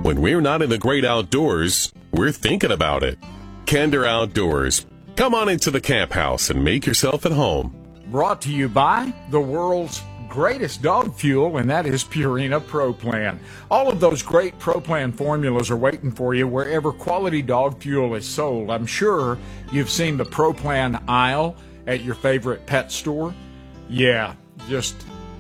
When we're not in the great outdoors, we're thinking about it. Candor Outdoors. Come on into the camp house and make yourself at home. Brought to you by the world's greatest dog fuel, and that is Purina Pro Plan. All of those great Pro Plan formulas are waiting for you wherever quality dog fuel is sold. I'm sure you've seen the Pro Plan aisle at your favorite pet store. Yeah, just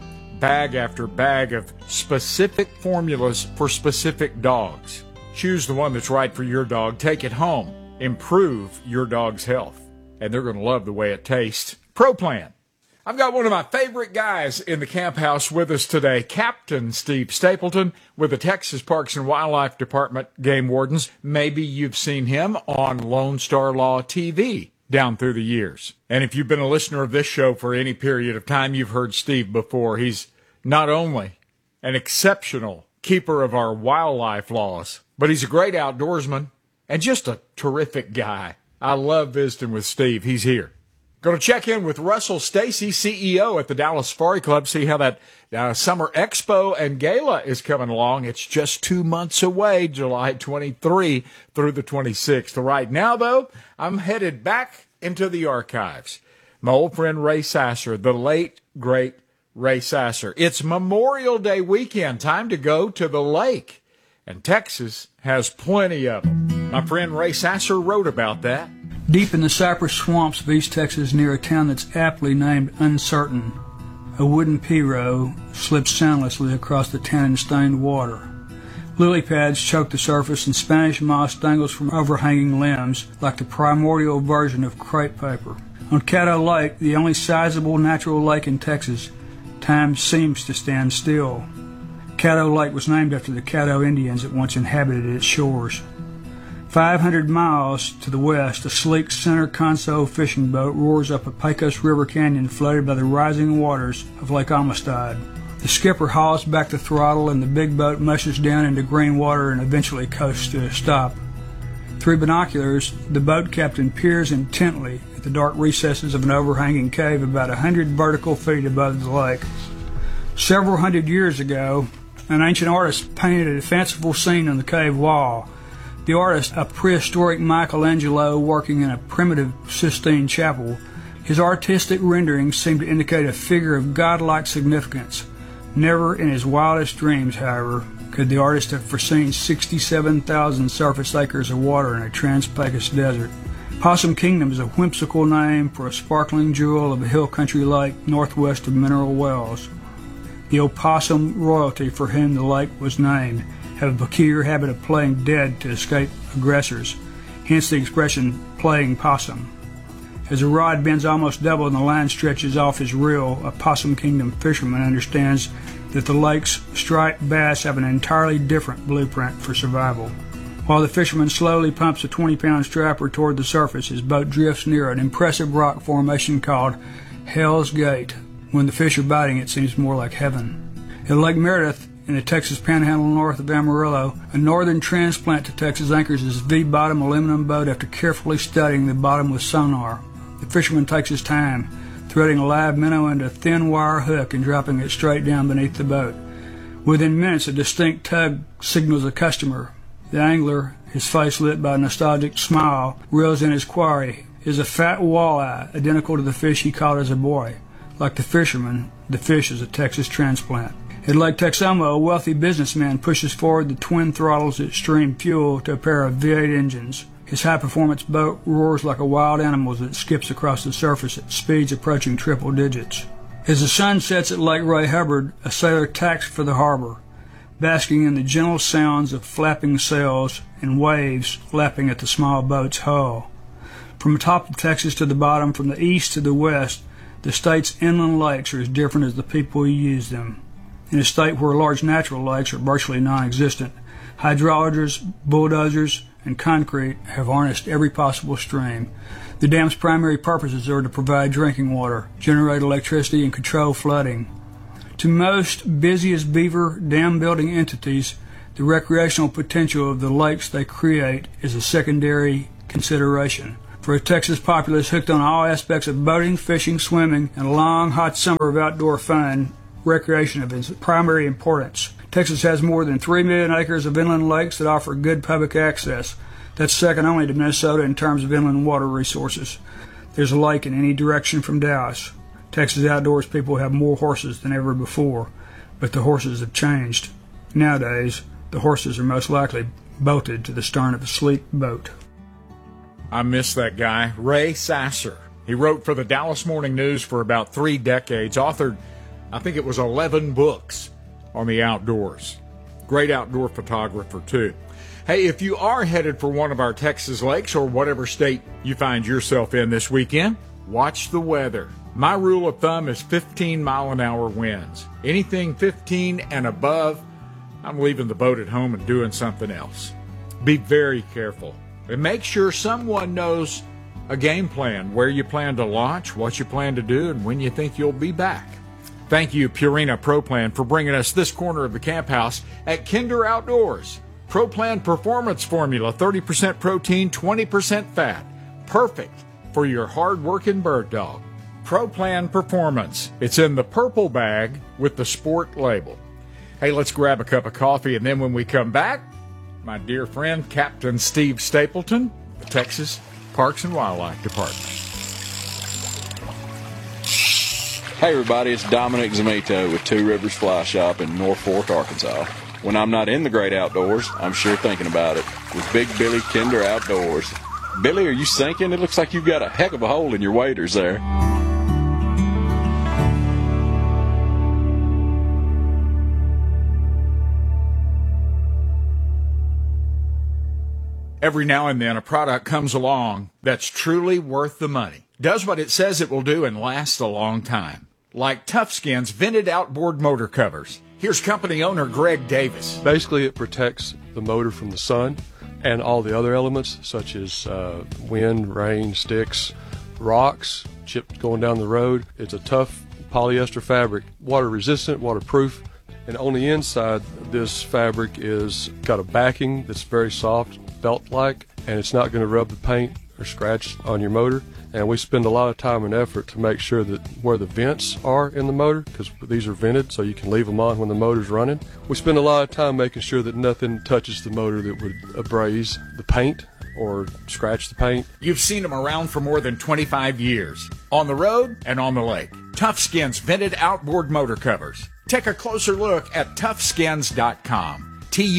bag after bag of specific formulas for specific dogs. Choose the one that's right for your dog. Take it home. Improve your dog's health. And they're going to love the way it tastes. Pro Plan. I've got one of my favorite guys in the camp house with us today, Captain Steve Stapleton with the Texas Parks and Wildlife Department Game Wardens. Maybe you've seen him on Lone Star Law TV down through the years. And if you've been a listener of this show for any period of time, you've heard Steve before. He's not only an exceptional keeper of our wildlife laws, but he's a great outdoorsman and just a terrific guy. I love visiting with Steve. He's here. Going to check in with Russell Stacy, CEO at the Dallas Safari Club, see how that Summer Expo and Gala is coming along. It's just 2 months away, July 23 through the 26th. Right now, though, I'm headed back into the archives. My old friend Ray Sasser, the late, great Ray Sasser. It's Memorial Day weekend, time to go to the lake, and Texas has plenty of them. My friend Ray Sasser wrote about that. Deep in the cypress swamps of East Texas, near a town that's aptly named Uncertain, a wooden pirogue slips soundlessly across the tannin-stained water. Lily pads choke the surface, and Spanish moss dangles from overhanging limbs like the primordial version of crepe paper. On Caddo Lake, the only sizable natural lake in Texas, time seems to stand still. Caddo Lake was named after the Caddo Indians that once inhabited its shores. 500 miles to the west, a sleek center console fishing boat roars up a Pecos River canyon flooded by the rising waters of Lake Amistad. The skipper hauls back the throttle and the big boat mushes down into green water and eventually coasts to a stop. Through binoculars, the boat captain peers intently at the dark recesses of an overhanging cave about 100 vertical feet above the lake. Several hundred years ago, an ancient artist painted a fanciful scene on the cave wall. The artist, a prehistoric Michelangelo working in a primitive Sistine chapel, his artistic renderings seemed to indicate a figure of godlike significance. Never in his wildest dreams, however, could the artist have foreseen 67,000 surface acres of water in a trans-Pecos desert. Possum Kingdom is a whimsical name for a sparkling jewel of a hill country lake northwest of Mineral Wells. The opossum royalty for whom the lake was named have a peculiar habit of playing dead to escape aggressors, hence the expression playing possum. As the rod bends almost double and the line stretches off his reel, a Possum Kingdom fisherman understands that the lake's striped bass have an entirely different blueprint for survival. While the fisherman slowly pumps a 20-pound strapper toward the surface, his boat drifts near an impressive rock formation called Hell's Gate. When the fish are biting, it seems more like heaven. At Lake Meredith, in the Texas Panhandle north of Amarillo, a northern transplant to Texas anchors his V-bottom aluminum boat after carefully studying the bottom with sonar. The fisherman takes his time, threading a live minnow into a thin wire hook and dropping it straight down beneath the boat. Within minutes, a distinct tug signals a customer. The angler, his face lit by a nostalgic smile, reels in his quarry. It is a fat walleye, identical to the fish he caught as a boy. Like the fisherman, the fish is a Texas transplant. At Lake Texoma, a wealthy businessman pushes forward the twin throttles that stream fuel to a pair of V8 engines. His high-performance boat roars like a wild animal as it skips across the surface at speeds approaching triple digits. As the sun sets at Lake Ray Hubbard, a sailor tacks for the harbor, basking in the gentle sounds of flapping sails and waves lapping at the small boat's hull. From the top of Texas to the bottom, from the east to the west, the state's inland lakes are as different as the people who use them. In a state where large natural lakes are virtually non-existent, hydrologers, bulldozers, and concrete have harnessed every possible stream. The dam's primary purposes are to provide drinking water, generate electricity, and control flooding. To most busy as beaver dam-building entities, the recreational potential of the lakes they create is a secondary consideration. For a Texas populace hooked on all aspects of boating, fishing, swimming, and a long, hot summer of outdoor fun, recreation of its primary importance. Texas has more than 3 million acres of inland lakes that offer good public access. That's second only to Minnesota in terms of inland water resources. There's a lake in any direction from Dallas. Texas outdoors people have more horses than ever before, but the horses have changed. Nowadays, the horses are most likely bolted to the stern of a sleek boat. I miss that guy, Ray Sasser. He wrote for the Dallas Morning News for about 3 decades, authored, I think it was 11 books on the outdoors. Great outdoor photographer, too. Hey, if you are headed for one of our Texas lakes or whatever state you find yourself in this weekend, watch the weather. My rule of thumb is 15-mile-an-hour winds. Anything 15 and above, I'm leaving the boat at home and doing something else. Be very careful and make sure someone knows a game plan, where you plan to launch, what you plan to do, and when you think you'll be back. Thank you, Purina Pro Plan, for bringing us this corner of the camp house at Kinder Outdoors. Pro Plan Performance Formula, 30% protein, 20% fat. Perfect for your hard-working bird dog. Pro Plan Performance. It's in the purple bag with the sport label. Hey, let's grab a cup of coffee, and then when we come back, my dear friend, Captain Steve Stapleton, the Texas Parks and Wildlife Department. Hey everybody, it's Dominic Zamito with Two Rivers Fly Shop in North Fork, Arkansas. When I'm not in the great outdoors, I'm sure thinking about it with Big Billy Kinder Outdoors. Billy, are you sinking? It looks like you've got a heck of a hole in your waders there. Every now and then a product comes along that's truly worth the money, does what it says it will do, and lasts a long time. Like Toughskin's vented outboard motor covers. Here's company owner Greg Davis. Basically, it protects the motor from the sun and all the other elements, such as wind, rain, sticks, rocks, chips going down the road. It's a tough polyester fabric, water resistant, waterproof, and on the inside, this fabric is got a backing that's very soft, felt-like, and it's not going to rub the paint or scratch on your motor. And we spend a lot of time and effort to make sure that where the vents are in the motor, because these are vented so you can leave them on when the motor's running, we spend a lot of time making sure that nothing touches the motor that would abrase the paint or scratch the paint. You've seen them around for more than 25 years, on the road and on the lake. Toughskin's vented outboard motor covers. Take a closer look at toughskins.com.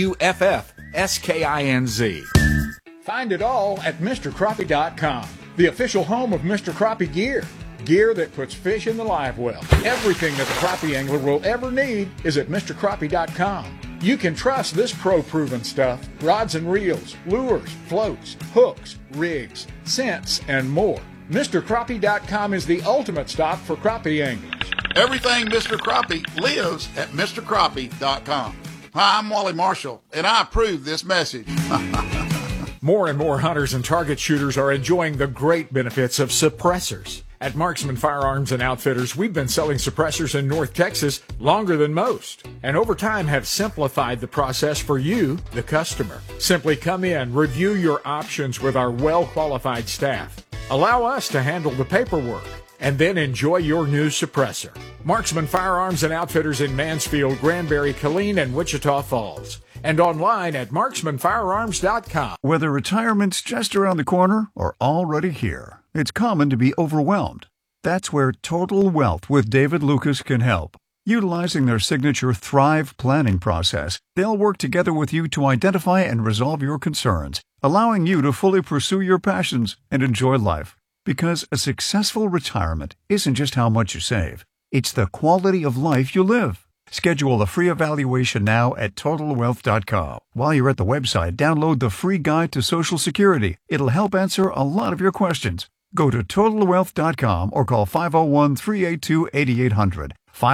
TUFFSKINZ. Find it all at MrCrappie.com, the official home of Mr. Crappie gear. Gear that puts fish in the live well. Everything that the crappie angler will ever need is at MrCrappie.com. You can trust this pro-proven stuff. Rods and reels, lures, floats, hooks, rigs, scents, and more. MrCrappie.com is the ultimate stop for crappie anglers. Everything Mr. Crappie lives at MrCrappie.com. Hi, I'm Wally Marshall, and I approve this message. More and more hunters and target shooters are enjoying the great benefits of suppressors. At Marksman Firearms and Outfitters, we've been selling suppressors in North Texas longer than most, and over time have simplified the process for you, the customer. Simply come in, review your options with our well-qualified staff. Allow us to handle the paperwork, and then enjoy your new suppressor. Marksman Firearms and Outfitters in Mansfield, Granbury, Killeen, and Wichita Falls. And online at marksmanfirearms.com. Whether retirement's just around the corner or already here, it's common to be overwhelmed. That's where Total Wealth with David Lucas can help. Utilizing their signature Thrive planning process, they'll work together with you to identify and resolve your concerns, allowing you to fully pursue your passions and enjoy life. Because a successful retirement isn't just how much you save, it's the quality of life you live. Schedule a free evaluation now at TotalWealth.com. While you're at the website, download the free guide to Social Security. It'll help answer a lot of your questions. Go to TotalWealth.com or call 501-382-8800.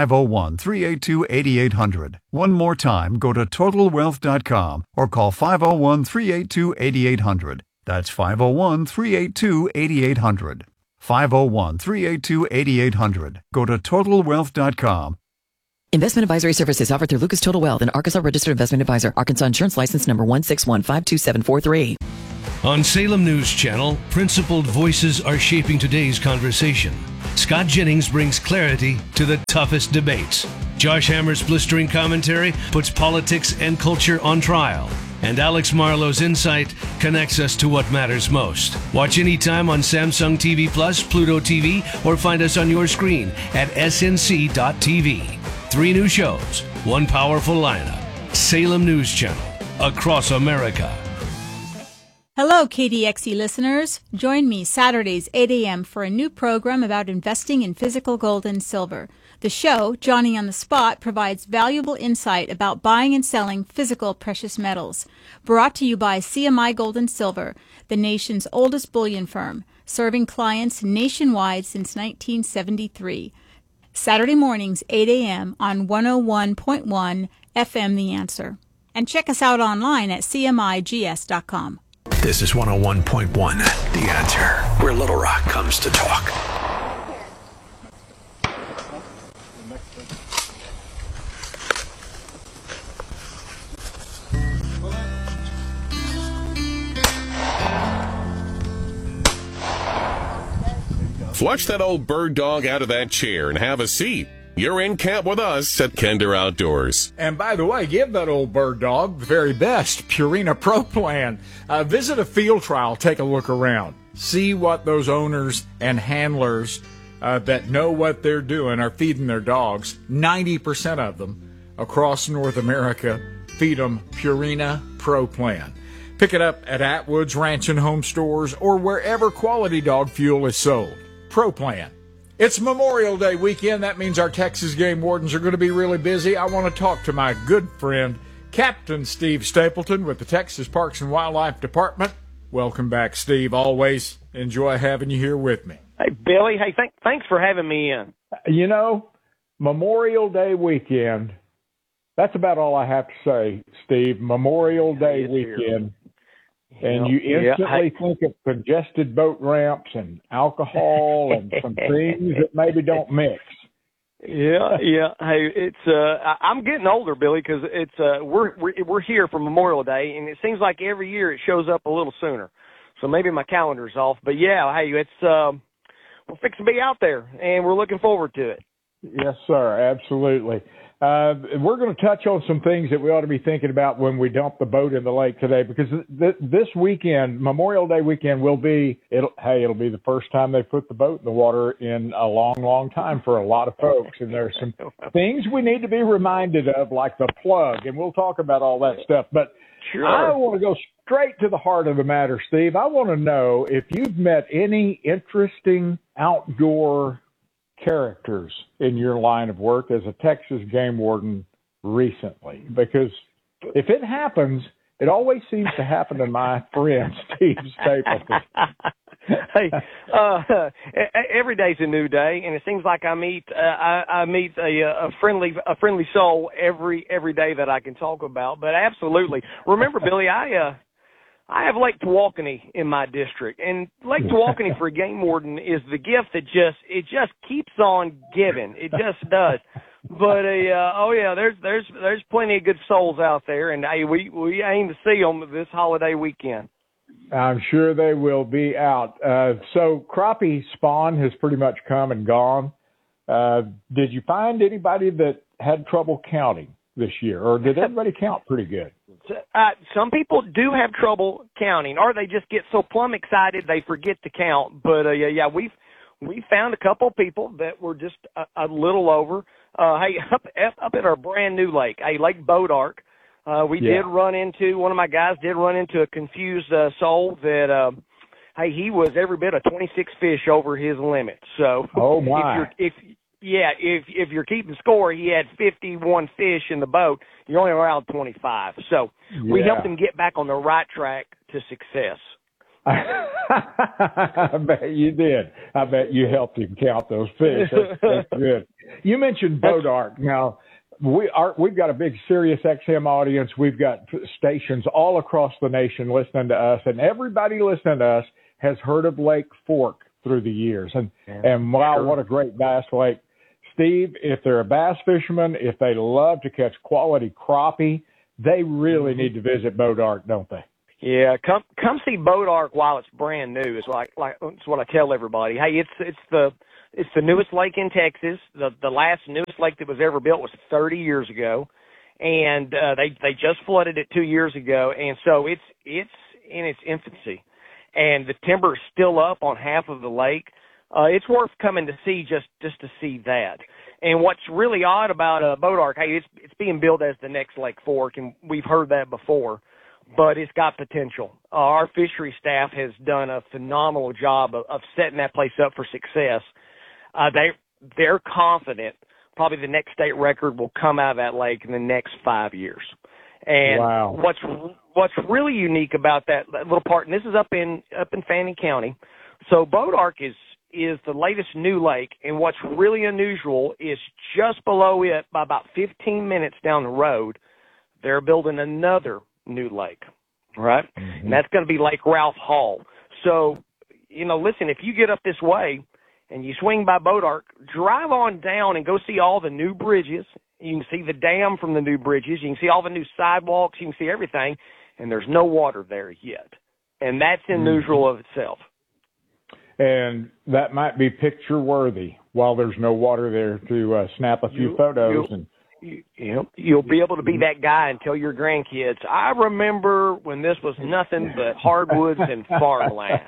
501-382-8800. One more time, go to TotalWealth.com or call 501-382-8800. That's 501-382-8800. 501-382-8800. Go to TotalWealth.com. Investment advisory services offered through Lucas Total Wealth, an Arkansas Registered Investment Advisor. Arkansas Insurance License Number 161527743. On Salem News Channel, principled voices are shaping today's conversation. Scott Jennings brings clarity to the toughest debates. Josh Hammer's blistering commentary puts politics and culture on trial. And Alex Marlowe's insight connects us to what matters most. Watch anytime on Samsung TV Plus, Pluto TV, or find us on your screen at snc.tv. 3 new shows, 1 powerful lineup. Salem News Channel, across America. Hello, KDXE listeners. Join me Saturdays, 8 a.m. for a new program about investing in physical gold and silver. The show, Johnny on the Spot, provides valuable insight about buying and selling physical precious metals. Brought to you by CMI Gold and Silver, the nation's oldest bullion firm, serving clients nationwide since 1973. Saturday mornings, 8 a.m. on 101.1 FM The Answer. And check us out online at cmigs.com. This is 101.1 The Answer, where Little Rock comes to talk. Flush that old bird dog out of that chair and have a seat. You're in camp with us at Kinder Outdoors. And by the way, give that old bird dog the very best, Purina Pro Plan. Visit a field trial, take a look around. See what those owners and handlers that know what they're doing are feeding their dogs. 90% of them across North America feed them Purina Pro Plan. Pick it up at Atwood's Ranch and Home Stores or wherever quality dog fuel is sold. Pro Plan. It's Memorial Day weekend. That means our Texas game wardens are going to be really busy. I want to talk to my good friend, Captain Steve Stapleton with the Texas Parks and Wildlife Department. Welcome back, Steve. Always enjoy having you here with me. Hey, Billy. Hey, thanks for having me in. You know, Memorial Day weekend, that's about all I have to say, Steve. Memorial Day weekend. And you instantly think of congested boat ramps and alcohol and some things that maybe don't mix. Yeah. Hey, it's I'm getting older, Billy, because it's we're here for Memorial Day, and it seems like every year it shows up a little sooner. So maybe my calendar's off, but yeah, hey, it's we're fixing to be out there, and we're looking forward to it. Yes, sir, absolutely. We're going to touch on some things that we ought to be thinking about when we dump the boat in the lake today, because this weekend, Memorial Day weekend, it'll be the first time they put the boat in the water in a long, long time for a lot of folks. And there's some things we need to be reminded of, like the plug, and we'll talk about all that stuff. But sure. I want to go straight to the heart of the matter, Steve. I want to know if you've met any interesting outdoor characters in your line of work as a Texas game warden recently, because if it happens, it always seems to happen to my friend Steve Stapleton. Hey, every day's a new day, and it seems like I meet a friendly soul every day that I can talk about. But absolutely, remember, Billy, I have Lake Tawakoni in my district, and Lake Tawakoni for a game warden is the gift that just keeps on giving. It just does. But there's plenty of good souls out there, and we aim to see them this holiday weekend. I'm sure they will be out. So crappie spawn has pretty much come and gone. Did you find anybody that had trouble counting this year, or did everybody count pretty good? Some people do have trouble counting, or they just get so plumb excited they forget to count. But we found a couple people that were just a little over. Hey, up at our brand new lake, Lake Bodark, did run into one of my guys did run into a confused soul that he was every bit of 26 fish over his limit. So oh my. If you're keeping score, he had 51 fish in the boat. You're only allowed 25. So we helped him get back on the right track to success. I bet you did. I bet you helped him count those fish. That's good. You mentioned Bodark. Now, we've got a big Sirius XM audience. We've got stations all across the nation listening to us, and everybody listening to us has heard of Lake Fork through the years. And wow, what a great bass lake. Steve, if they're a bass fisherman, if they love to catch quality crappie, they really need to visit Bodark, don't they? Yeah, come see Bodark while it's brand new. It's like it's what I tell everybody. Hey, it's the It's the newest lake in Texas. The last newest lake that was ever built was 30 years ago, and they just flooded it 2 years ago, and so it's in its infancy, and the timber is still up on half of the lake. It's worth coming to see just to see that. And what's really odd about Boat Ark, hey, it's being billed as the next Lake Fork, and we've heard that before, but it's got potential. Our fishery staff has done a phenomenal job of setting that place up for success. They're confident probably the next state record will come out of that lake in the next 5 years. And wow. What's really unique about that little part, and this is up in Fannin County, so Boat Ark is the latest new lake, and what's really unusual is just below it, by about 15 minutes down the road, they're building another new lake, right? Mm-hmm. And that's going to be Lake Ralph Hall. So, listen, if you get up this way and you swing by Boat Ark, drive on down and go see all the new bridges. You can see the dam from the new bridges. You can see all the new sidewalks. You can see everything, and there's no water there yet. And that's unusual of itself. And that might be picture worthy while there's no water there to snap a few photos. You'll be able to be that guy and tell your grandkids, I remember when this was nothing but hardwoods and farmland.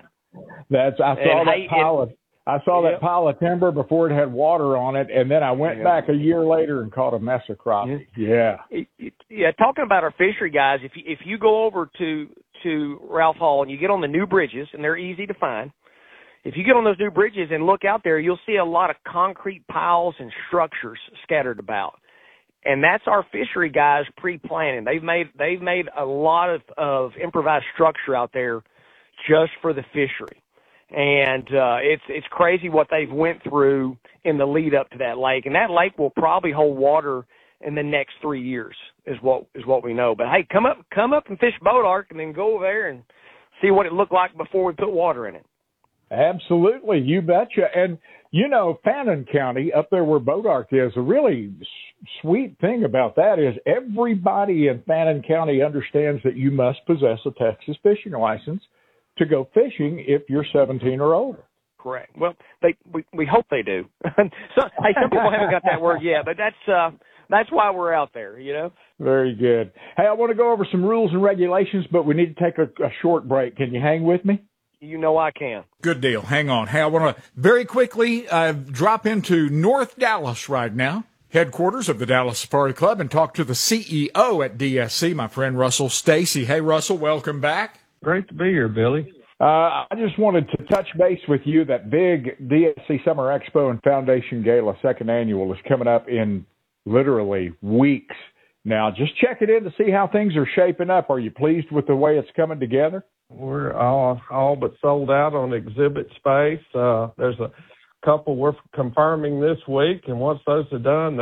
I saw that pile of timber before it had water on it, and then I went back a year later and caught a mess of crappie. Yeah, talking about our fishery guys, if you go over to Ralph Hall and you get on the new bridges, and they're easy to find, if you get on those new bridges and look out there, you'll see a lot of concrete piles and structures scattered about. And that's our fishery guys pre-planning. They've made a lot of improvised structure out there just for the fishery. And it's crazy what they've went through in the lead up to that lake. And that lake will probably hold water in the next 3 years is what we know. But hey, come up and fish Boat Ark and then go over there and see what it looked like before we put water in it. Absolutely, you betcha. And, Fannin County, up there where Boat Ark is, a really sweet thing about that is everybody in Fannin County understands that you must possess a Texas fishing license to go fishing if you're 17 or older. Correct. Well, we hope they do. Some people haven't got that word yet, but that's why we're out there, Very good. Hey, I want to go over some rules and regulations, but we need to take a short break. Can you hang with me? I can. Good deal. Hang on. Hey, I want to very quickly drop into North Dallas right now, headquarters of the Dallas Safari Club, and talk to the CEO at DSC, my friend Russell Stacy. Hey, Russell, welcome back. Great to be here, Billy. I just wanted to touch base with you. That big DSC Summer Expo and Foundation Gala, second annual, is coming up in literally weeks now. Just check it in to see how things are shaping up. Are you pleased with the way it's coming together? We're all but sold out on exhibit space. There's a couple we're confirming this week, and once those are done,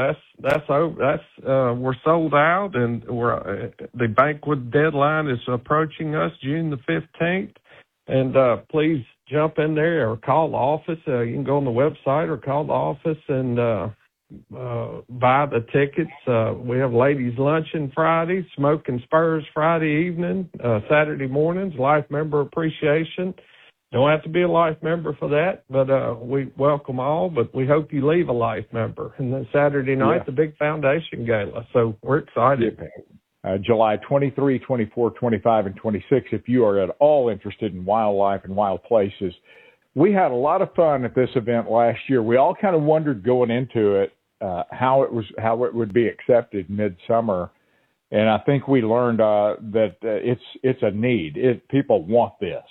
we're sold out, and the banquet deadline is approaching us, June the 15th. And please jump in there or call the office. You can go on the website or call the office and buy the tickets. We have ladies' luncheon Friday, Smoke and Spurs Friday evening, Saturday mornings, life member appreciation. Don't have to be a life member for that, but we welcome all, but we hope you leave a life member. And then Saturday night, the big foundation gala. So we're excited. July 23, 24, 25, and 26, if you are at all interested in wildlife and wild places. We had a lot of fun at this event last year. We all kind of wondered going into it how it would be accepted midsummer, and I think we learned that it's a need. People want this.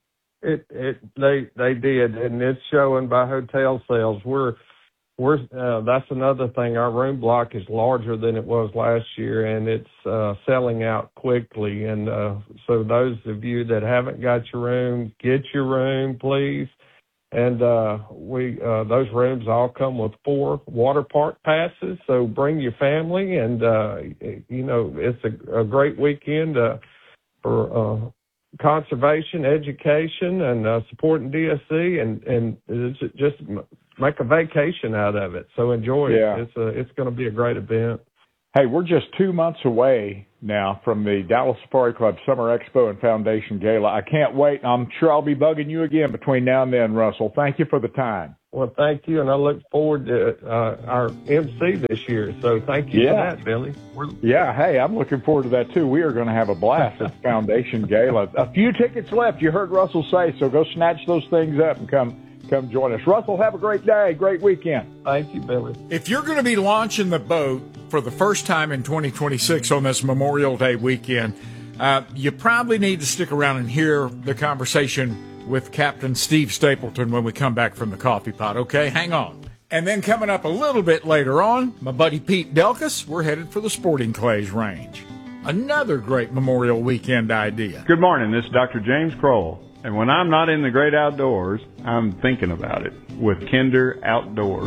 They did, and it's showing by hotel sales. We're that's another thing. Our room block is larger than it was last year, and it's selling out quickly. And so those of you that haven't got your room, get your room, please. And those rooms all come with 4 water park passes. So bring your family, and it's a great weekend for conservation, education, and supporting DSC, and it's just make a vacation out of it. So enjoy it. It's going to be a great event. Hey, we're just 2 months away now from the Dallas Safari Club Summer Expo and Foundation Gala. I can't wait. I'm sure I'll be bugging you again between now and then, Russell. Thank you for the time. Well, thank you, and I look forward to our MC this year. So thank you for that, Billy. Yeah, hey, I'm looking forward to that, too. We are going to have a blast at the Foundation Gala. A few tickets left, you heard Russell say, so go snatch those things up and come join us. Russell, have a great day, great weekend. Thank you, Billy. If you're going to be launching the boat for the first time in 2026 on this Memorial Day weekend, you probably need to stick around and hear the conversation with Captain Steve Stapleton when we come back from the coffee pot, okay? Hang on. And then coming up a little bit later on, my buddy Pete Delkus, we're headed for the Sporting Clays Range. Another great Memorial Weekend idea. Good morning, this is Dr. James Kroll. And when I'm not in the great outdoors, I'm thinking about it with Kinder Outdoors.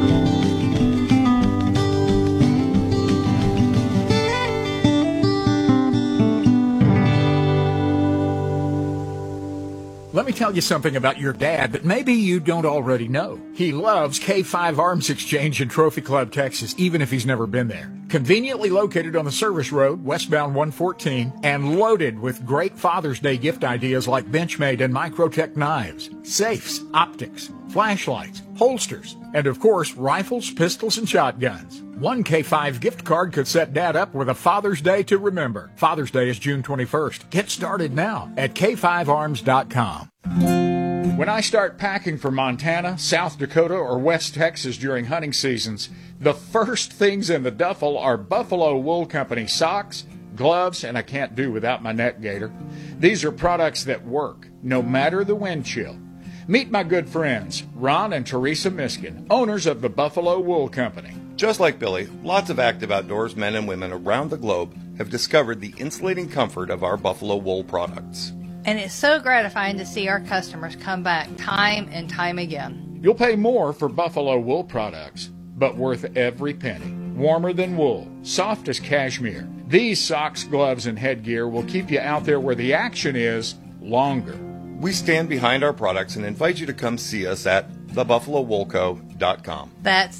Let me tell you something about your dad that maybe you don't already know. He loves K5 Arms Exchange in Trophy Club, Texas, even if he's never been there. Conveniently located on the service road, westbound 114, and loaded with great Father's Day gift ideas like Benchmade and Microtech knives, safes, optics, flashlights, holsters, and of course, rifles, pistols, and shotguns. One K5 gift card could set Dad up with a Father's Day to remember. Father's Day is June 21st. Get started now at K5Arms.com. When I start packing for Montana, South Dakota, or West Texas during hunting seasons, the first things in the duffel are Buffalo Wool Company socks, gloves, and I can't do without my net gaiter. These are products that work, no matter the wind chill. Meet my good friends, Ron and Teresa Miskin, owners of the Buffalo Wool Company. Just like Billy, lots of active outdoors men and women around the globe have discovered the insulating comfort of our Buffalo Wool products. And it's so gratifying to see our customers come back time and time again. You'll pay more for Buffalo Wool products, but worth every penny. Warmer than wool, soft as cashmere. These socks, gloves, and headgear will keep you out there where the action is longer. We stand behind our products and invite you to come see us at thebuffalowoolco.com. That's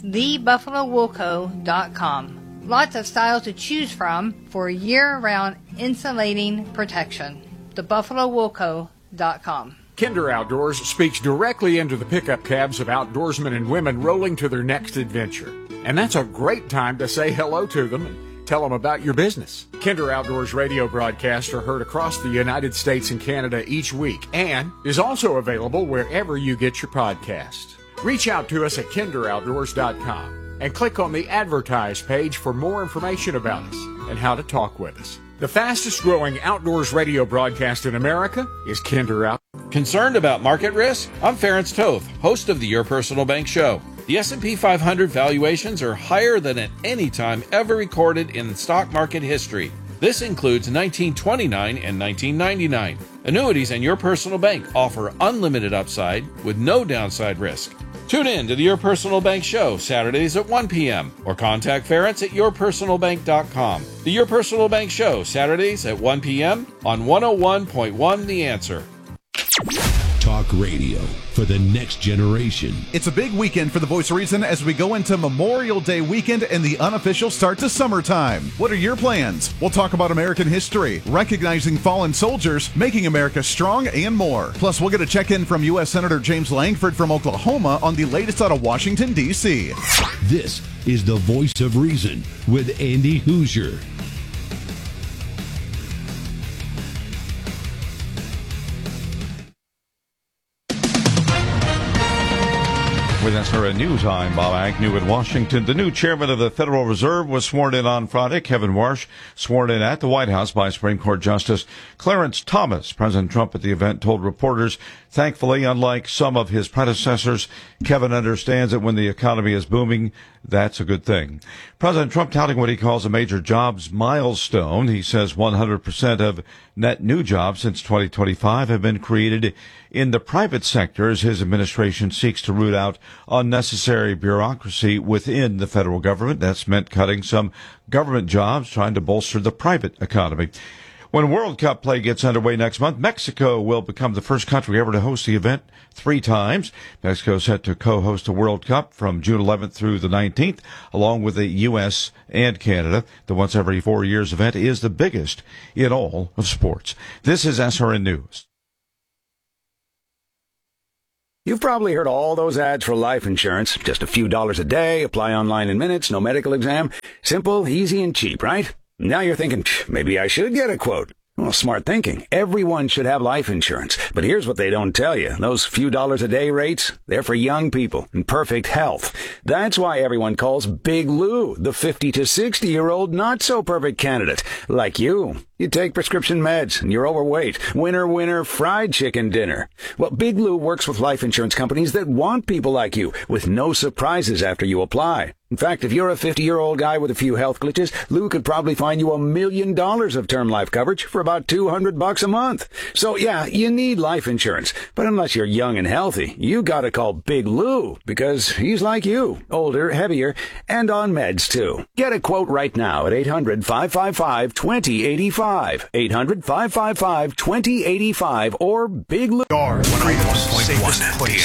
thebuffalowoolco.com. Lots of styles to choose from for year-round insulating protection. thebuffalowoolco.com. Kinder Outdoors speaks directly into the pickup cabs of outdoorsmen and women rolling to their next adventure. And that's a great time to say hello to them and tell them about your business. Kinder Outdoors radio broadcasts are heard across the United States and Canada each week and is also available wherever you get your podcasts. Reach out to us at kinderoutdoors.com and click on the Advertise page for more information about us and how to talk with us. The fastest growing outdoors radio broadcast in America is Kinder Out. Concerned about market risk? I'm Ference Toth, host of the Your Personal Bank Show. The S&P 500 valuations are higher than at any time ever recorded in stock market history. This includes 1929 and 1999. Annuities and Your Personal Bank offer unlimited upside with no downside risk. Tune in to the Your Personal Bank Show Saturdays at 1 p.m. or contact Ference at yourpersonalbank.com. The Your Personal Bank Show Saturdays at 1 p.m. on 101.1 The Answer. Talk radio for the next generation. It's a big weekend for the Voice of Reason as we go into Memorial Day weekend and the unofficial start to summertime. What are your plans? We'll talk about American history, recognizing fallen soldiers, making America strong, and more. Plus, we'll get a check-in from U.S. Senator James Langford from Oklahoma on the latest out of Washington, D.C. This is the Voice of Reason with Andy Hoosier. With SRN News, I'm Bob Agnew in Washington. The new chairman of the Federal Reserve was sworn in on Friday. Kevin Warsh, sworn in at the White House by Supreme Court Justice Clarence Thomas. President Trump at the event told reporters, thankfully, unlike some of his predecessors, Kevin understands that when the economy is booming, that's a good thing. President Trump touting what he calls a major jobs milestone. He says 100% of net new jobs since 2025 have been created in the private sector as his administration seeks to root out unnecessary bureaucracy within the federal government. That's meant cutting some government jobs, trying to bolster the private economy. When World Cup play gets underway next month, Mexico will become the first country ever to host the event 3 times. Mexico is set to co-host the World Cup from June 11th through the 19th, along with the U.S. and Canada. The once every 4 years event is the biggest in all of sports. This is SRN News. You've probably heard all those ads for life insurance. Just a few dollars a day, apply online in minutes, no medical exam. Simple, easy, and cheap, right? Now you're thinking, maybe I should get a quote. Well, smart thinking. Everyone should have life insurance. But here's what they don't tell you. Those few dollars a day rates, they're for young people in perfect health. That's why everyone calls Big Lou the 50 to 60-year-old not-so-perfect candidate. Like you. You take prescription meds and you're overweight. Winner, fried chicken dinner. Well, Big Lou works with life insurance companies that want people like you with no surprises after you apply. In fact, if you're a 50-year-old guy with a few health glitches, Lou could probably find you $1 million of term life coverage for about $200 a month. So yeah, you need life insurance. But unless you're young and healthy, you gotta call Big Lou because he's like you, older, heavier, and on meds too. Get a quote right now at 800-555-2085. 800-555-2085 or Big Lou. 101.1